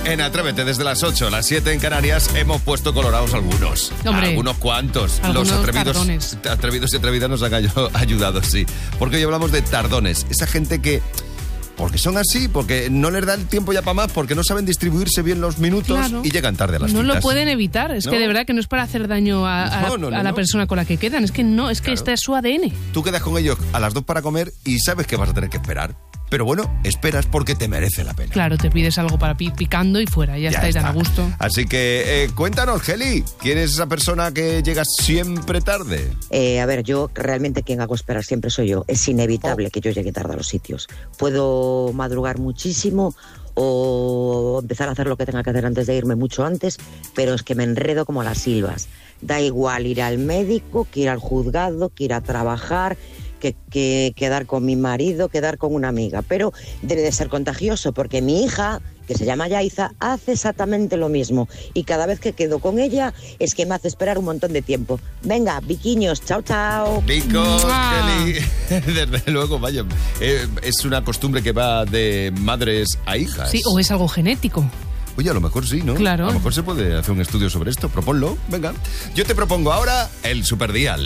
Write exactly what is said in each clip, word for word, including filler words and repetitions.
En Atrévete, desde las ocho, las siete en Canarias, hemos puesto colorados algunos. Hombre, algunos cuantos. algunos Los atrevidos, tardones. atrevidos y atrevidas nos han ayudado, sí. Porque hoy hablamos de tardones. Esa gente que... Porque son así, porque no les da el tiempo ya para más, porque no saben distribuirse bien los minutos Claro. y llegan tarde a las No citas. lo pueden evitar. Es ¿No? que de verdad que no es para hacer daño a, a- No, no, no, a la no. persona con la que quedan. Es que no, es que Claro. este es su A D N. Tú quedas con ellos a las dos para comer y sabes que vas a tener que esperar. Pero bueno, esperas porque te merece la pena. Claro, te pides algo para pi- picando y fuera. Ya, está, y tan a gusto. Así que eh, cuéntanos, Geli, ¿quién es esa persona que llega siempre tarde? Eh, a ver, yo realmente quien hago esperar siempre soy yo. Es inevitable Oh. que yo llegue tarde a los sitios. Puedo madrugar muchísimo o empezar a hacer lo que tenga que hacer antes de irme mucho antes, pero es que me enredo como las silvas. Da igual ir al médico, que ir al juzgado, que ir a trabajar, que, que quedar con mi marido, quedar con una amiga. Pero debe de ser contagioso porque mi hija, que se llama Yaiza, hace exactamente lo mismo. Y cada vez que quedo con ella es que me hace esperar un montón de tiempo. Venga, biquiños, chao, chao. Picos, ¡Mua! Geli. Desde luego, vaya. eh, es una costumbre que va de madres a hijas. Sí, o es algo genético. Oye, a lo mejor sí, ¿no? Claro. A lo mejor se puede hacer un estudio sobre esto. Proponlo, venga. Yo te propongo ahora el Superdial.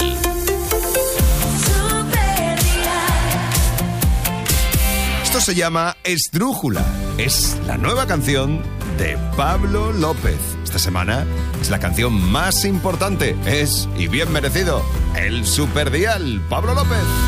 Esto se llama Esdrújula. Es la nueva canción de Pablo López. Esta semana es la canción más importante. Es, y bien merecido, el Superdial. Pablo López.